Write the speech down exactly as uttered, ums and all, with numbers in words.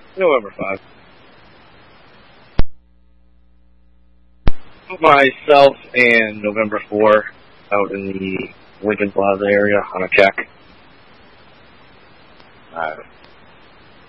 November fifth. Myself and November fourth out in the Lincoln Plaza area on a check. Alright.